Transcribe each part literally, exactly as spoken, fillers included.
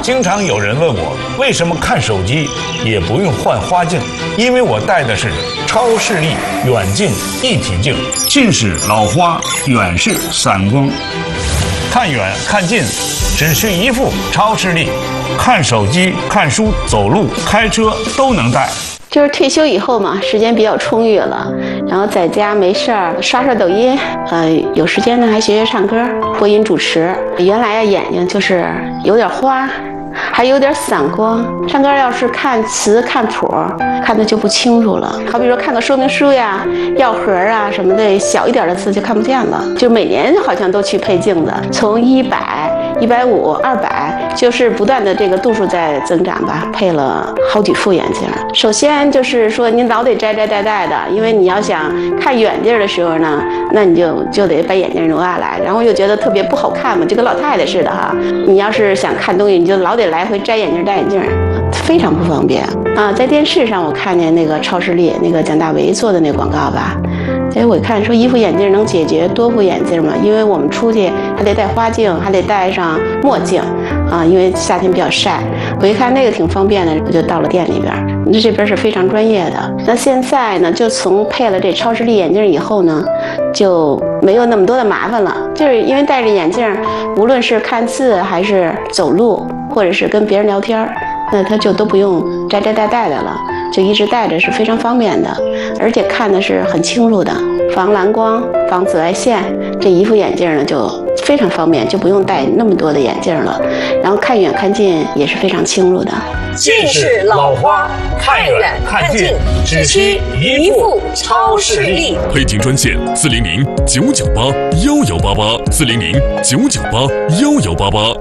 经常有人问我，为什么看手机也不用换花镜？因为我戴的是超视力远近一体镜，近视老花，远视散光。看远看近，只需一副超视力，看手机、看书、走路、开车都能戴。 就是退休以后嘛，时间比较充裕了，然后在家没事儿刷刷抖音，呃，有时间呢还学学唱歌、播音主持。原来啊眼睛就是有点花，还有点散光，唱歌要是看词看谱，看的就不清楚了。好比说看个说明书呀、药盒啊什么的，小一点的字就看不见了。就每年好像都去配镜子，从一百、一百五、二百，就是不断的这个度数在增长吧，配了好几副眼镜。首先就是说您老得摘摘戴戴的，因为你要想看远地儿的时候呢，那你就就得把眼镜挪下来，然后又觉得特别不好看嘛，就跟老太太似的哈。你要是想看东西，你就老得来回摘眼镜戴眼镜，非常不方便啊。在电视上我看见那个超视力那个蒋大为做的那广告吧，哎，我看说一副眼镜能解决多副眼镜嘛，因为我们出去还得戴花镜，还得戴上墨镜啊，因为夏天比较晒。我一看那个挺方便的，我就到了店里边。那这边是非常专业的。那现在呢，就从配了这超视力眼镜以后呢，就没有那么多的麻烦了。就是因为戴着眼镜，无论是看字还是走路，或者是跟别人聊天，那他就都不用摘摘戴戴的了，就一直戴着是非常方便的，而且看的是很清楚的，防蓝光、防紫外线。这一副眼镜呢就非常方便，就不用戴那么多的眼镜了，然后看远看近也是非常清楚的。 近视老花，看远看近，只需一副超视力。 配镜专线：四零零九九八幺幺八八，四零零九九八幺幺八八。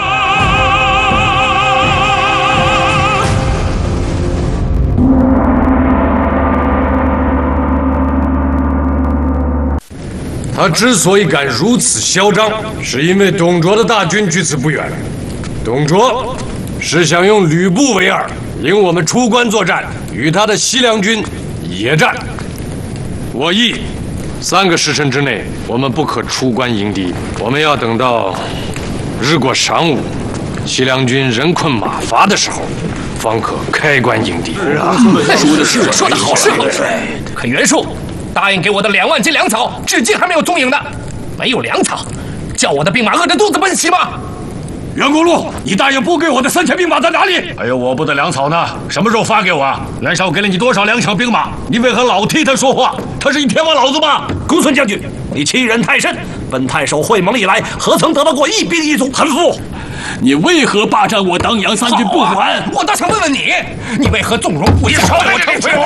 他之所以敢如此嚣张，是因为董卓的大军距此不远。董卓是想用吕布为饵，引我们出关作战，与他的西凉军野战。我意三个时辰之内，我们不可出关迎敌，我们要等到日过晌午，西凉军人困马乏的时候，方可开关迎敌。 是啊，说的是，说的好是好。可袁术答应给我的两万斤粮草，至今还没有踪影呢。没有粮草，叫我的兵马饿着肚子奔袭吗？ 袁公路，你答应不给我的三千兵马在哪里？ 还有我部的粮草呢？什么时候发给我啊？袁绍给了你多少粮饷兵马？你为何老替他说话？他是一天王老子吗？ 公孙将军，你欺人太甚！本太守会盟以来，何曾得到过一兵一卒？ 韩馥，你为何霸占我当阳三郡不还？ 啊、我倒想问问你，你为何纵容不义，朝我称臣？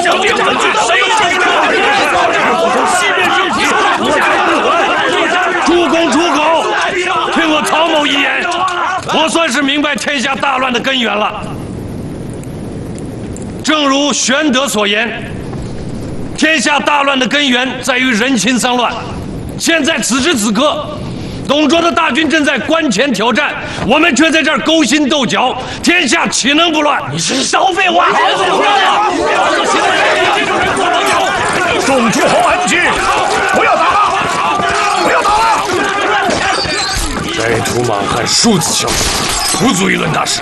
主公出口，听我曹某一言，我算是明白天下大乱的根源了。正如玄德所言，天下大乱的根源在于人心丧乱。现在此时此刻，董卓的大军正在关前挑战，我们却在这儿勾心斗角，天下岂能不乱？ 你是少废话！ 众诸侯安居，不要打了，不要打了！ 该屠莽汉数次消息，不足以论大事。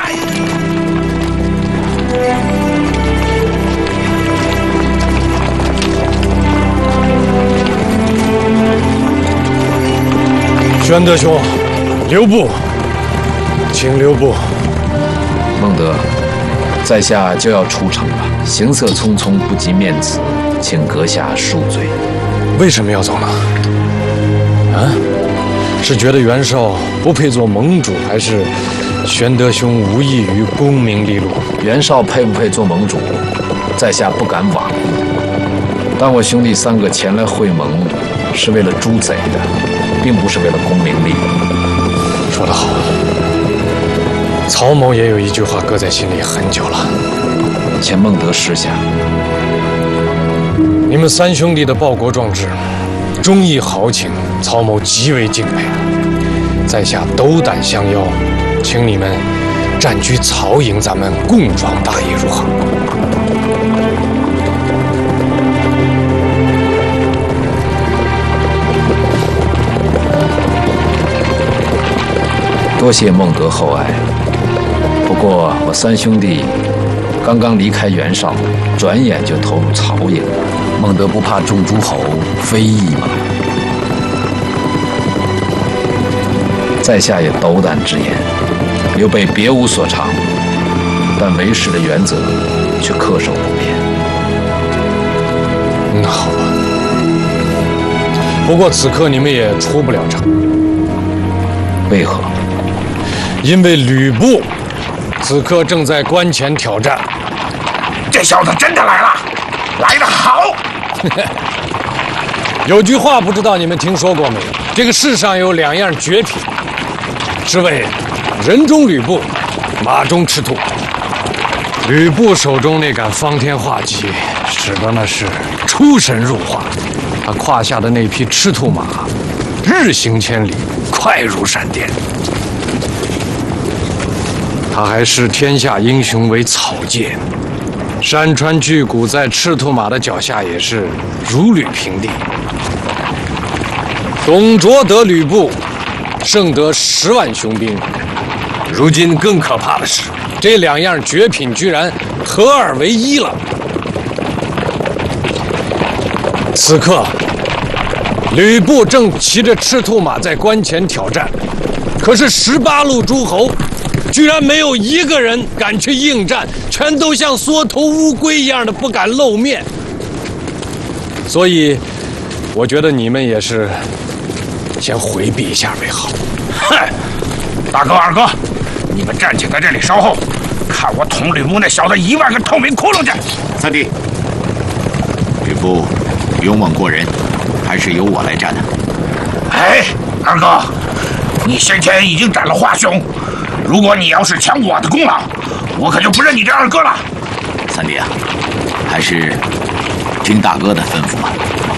玄德兄，留步，请留步。 孟德，在下就要出城了，行色匆匆，不及面子，请阁下恕罪。 为什么要走呢？啊？是觉得袁绍不配做盟主，还是玄德兄无异于功名利禄？ 袁绍配不配做盟主，在下不敢罔顾。但我兄弟三个前来会盟，是为了诛贼的，并不是为了功名利禄。 说得好，曹某也有一句话搁在心里很久了， 请孟德示下。 你们三兄弟的报国壮志，忠义豪情，曹某极为敬佩。在下斗胆相邀，请你们占据曹营，咱们共创大业，如何？ 多谢孟德厚爱， 过我三兄弟刚刚离开袁绍，转眼就投入曹营，孟德不怕众诸侯非议吗？在下也斗胆直言，刘备别无所长，但为师的原则却恪守不变。 那好吧，不过此刻你们也出不了城。 为何？ 因为吕布此刻正在关前挑战。 这小子真的来了，来得好！ 有句话不知道你们听说过没有？这个世上有两样绝品，是谓人中吕布，马中赤兔。吕布手中那杆方天画戟，使得那是出神入化。他胯下的那匹赤兔马，日行千里，快如闪电。他还视天下英雄为草芥，山川巨谷在赤兔马的脚下也是如履平地。董卓得吕布，胜得十万雄兵。如今更可怕的是，这两样绝品居然合二为一了。此刻，吕布正骑着赤兔马在关前挑战，可是十八路诸侯居然没有一个人敢去应战，全都像缩头乌龟一样的不敢露面。所以，我觉得你们也是先回避一下为好。 哼，大哥二哥，你们暂且在这里稍后，看我捅吕布那小子一万个透明窟窿去！ 三弟，吕布勇猛过人，还是由我来战呢。 哎，二哥，你先前已经斩了华雄，如果你要是抢我的功劳，我可就不认你这二哥了。 三弟啊，还是听大哥的吩咐吧。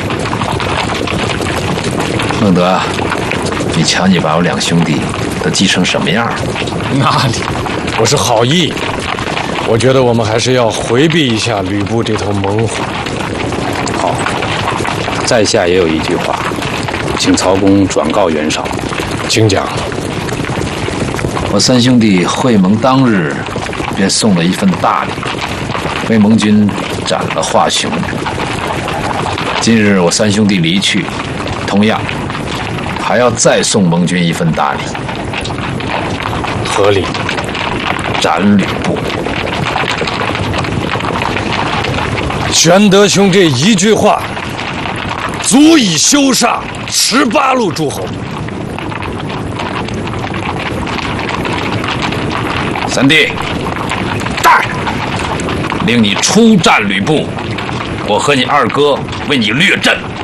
孟德，你瞧你把我两兄弟都急成什么样了？ 哪里？我是好意。我觉得我们还是要回避一下吕布这头猛虎。 好，在下也有一句话，请曹公转告袁绍。 请讲。 我三兄弟会盟当日，便送了一份大礼，为盟军斩了华雄。今日我三兄弟离去，同样还要再送盟军一份大礼， 合理。 斩吕布。 玄德兄这一句话，足以羞煞十八路诸侯。 三弟， 在， 令你出战吕布，我和你二哥为你略阵。